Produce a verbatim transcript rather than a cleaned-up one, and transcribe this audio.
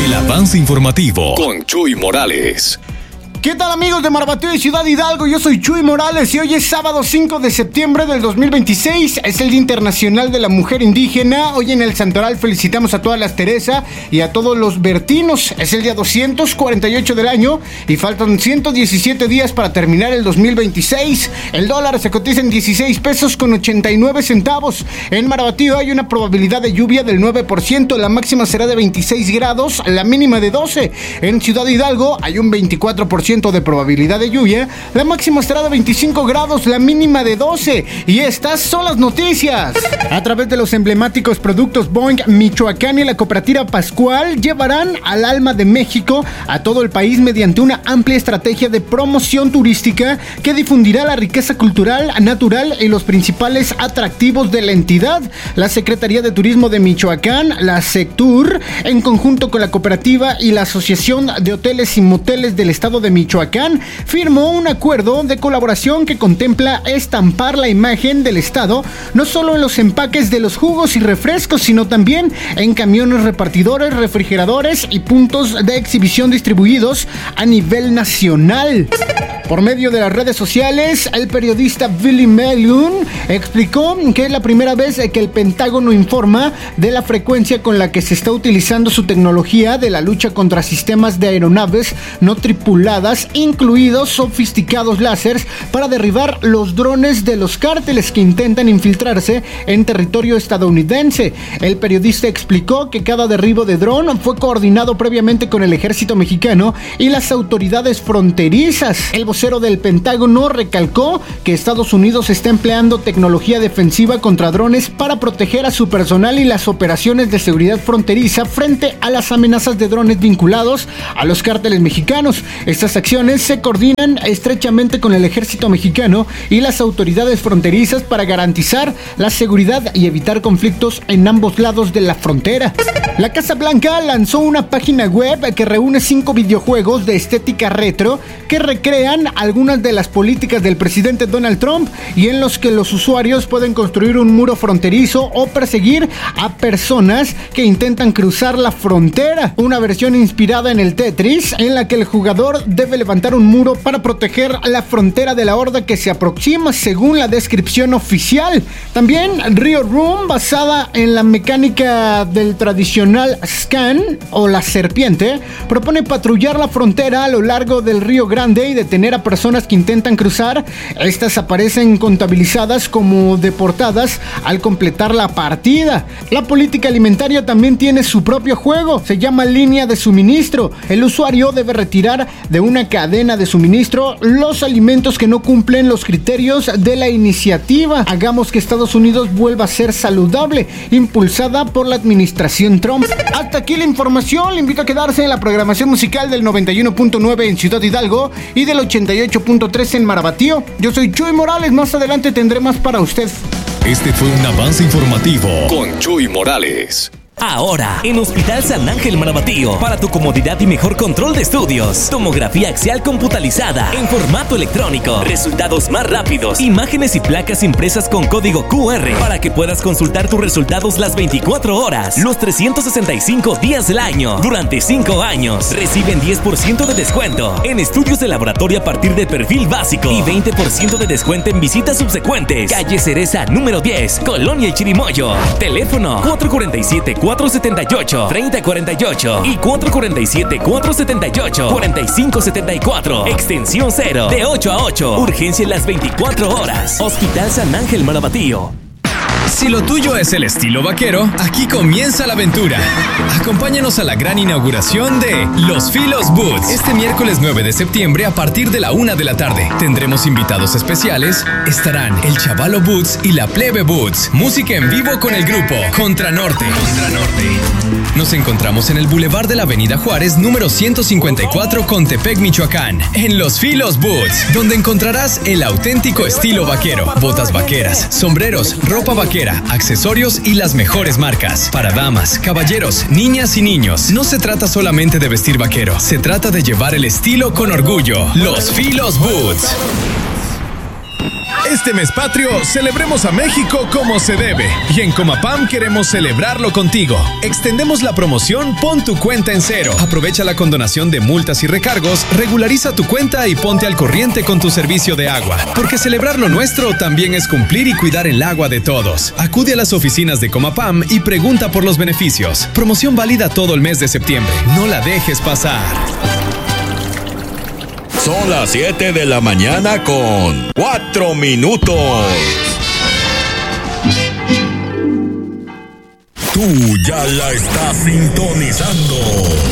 El avance informativo con Chuy Morales. ¿Qué tal, amigos de Marabatío y Ciudad Hidalgo? Yo soy Chuy Morales y hoy es sábado cinco de septiembre del dos mil veintiséis. Es el Día Internacional de la Mujer Indígena. Hoy en el Santoral felicitamos a todas las Teresa y a todos los Bertinos. Es el día doscientos cuarenta y ocho del año y faltan ciento diecisiete días para terminar el dos mil veintiséis. El dólar se cotiza en dieciséis pesos con ochenta y nueve centavos. En Marabatío hay una probabilidad de lluvia del nueve por ciento. La máxima será de veintiséis grados, la mínima de doce. En Ciudad Hidalgo hay un veinticuatro por ciento de probabilidad de lluvia, la máxima será de veinticinco grados, la mínima de doce. Y estas son las noticias. A través de los emblemáticos productos Boing, Michoacán y la cooperativa Pascual llevarán al alma de México a todo el país mediante una amplia estrategia de promoción turística que difundirá la riqueza cultural, natural y los principales atractivos de la entidad. La Secretaría de Turismo de Michoacán, la SECTUR, en conjunto con la cooperativa y la Asociación de Hoteles y Moteles del Estado de Michoacán, firmó un acuerdo de colaboración que contempla estampar la imagen del estado no solo en los empaques de los jugos y refrescos, sino también en camiones repartidores, refrigeradores y puntos de exhibición distribuidos a nivel nacional. Por medio de las redes sociales, el periodista Billy Melun explicó que es la primera vez que el Pentágono informa de la frecuencia con la que se está utilizando su tecnología de la lucha contra sistemas de aeronaves no tripuladas, incluidos sofisticados láseres, para derribar los drones de los cárteles que intentan infiltrarse en territorio estadounidense. El periodista explicó que cada derribo de dron fue coordinado previamente con el ejército mexicano y las autoridades fronterizas. El vocero del Pentágono recalcó que Estados Unidos está empleando tecnología defensiva contra drones para proteger a su personal y las operaciones de seguridad fronteriza frente a las amenazas de drones vinculados a los cárteles mexicanos. Estas acciones se coordinan estrechamente con el ejército mexicano y las autoridades fronterizas para garantizar la seguridad y evitar conflictos en ambos lados de la frontera. La Casa Blanca lanzó una página web que reúne cinco videojuegos de estética retro que recrean algunas de las políticas del presidente Donald Trump y en los que los usuarios pueden construir un muro fronterizo o perseguir a personas que intentan cruzar la frontera. Una versión inspirada en el Tetris en la que el jugador debe levantar un muro para proteger la frontera de la horda que se aproxima, según la descripción oficial. También Rio Room, basada en la mecánica del tradicional Scan o la serpiente, propone patrullar la frontera a lo largo del Río Grande y detener a personas que intentan cruzar. Estas aparecen contabilizadas como deportadas al completar la partida. La política alimentaria también tiene su propio juego, se llama línea de suministro. El usuario debe retirar de una cadena de suministro los alimentos que no cumplen los criterios de la iniciativa Hagamos que Estados Unidos vuelva a ser saludable, impulsada por la administración Trump. Hasta aquí la información. Le invito a quedarse en la programación musical del noventa y uno punto nueve en Ciudad Hidalgo y del ochenta y ocho punto tres en Marabatío. Yo soy Chuy Morales. Más adelante tendré más para usted. Este fue un avance informativo con Chuy Morales. Ahora, en Hospital San Ángel Marabatío, para tu comodidad y mejor control de estudios. Tomografía axial computalizada en formato electrónico. Resultados más rápidos. Imágenes y placas impresas con código Q R para que puedas consultar tus resultados las veinticuatro horas, los trescientos sesenta y cinco días del año. Durante cinco años, reciben diez por ciento de descuento en estudios de laboratorio a partir de perfil básico y veinte por ciento de descuento en visitas subsecuentes. Calle Cereza número diez, Colonia y Chirimoyo. Teléfono cuatro cuatro siete, cuatro siete ocho, tres cero cuatro ocho y cuatro cuatro siete, cuatro siete ocho, cuatro cinco siete cuatro. Extensión cero, de ocho a ocho. Urgencia en las veinticuatro horas. Hospital San Ángel Marabatío. Si lo tuyo es el estilo vaquero, aquí comienza la aventura. Acompáñanos a la gran inauguración de Los Filos Boots. Este miércoles nueve de septiembre a partir de la una de la tarde. Tendremos invitados especiales. Estarán el Chavalo Boots y la Plebe Boots. Música en vivo con el grupo Contra Norte. Contra Norte. Nos encontramos en el Boulevard de la Avenida Juárez, número ciento cincuenta y cuatro, Contepec, Michoacán. En Los Filos Boots, donde encontrarás el auténtico estilo vaquero. Botas vaqueras, sombreros, ropa vaquera, accesorios y las mejores marcas. Para damas, caballeros, niñas y niños. No se trata solamente de vestir vaquero, se trata de llevar el estilo con orgullo. Los Filos Boots. Este mes patrio, celebremos a México como se debe. Y en Comapam queremos celebrarlo contigo. Extendemos la promoción Pon tu cuenta en cero. Aprovecha la condonación de multas y recargos, regulariza tu cuenta y ponte al corriente con tu servicio de agua. Porque celebrar lo nuestro también es cumplir y cuidar el agua de todos. Acude a las oficinas de Comapam y pregunta por los beneficios. Promoción válida todo el mes de septiembre. No la dejes pasar. Son las siete de la mañana con cuatro minutos. Tú ya la estás sintonizando.